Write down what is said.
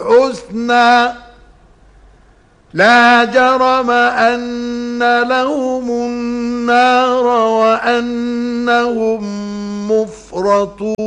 الحسنى لا جرم أن لهم النار وأنهم مفرطون.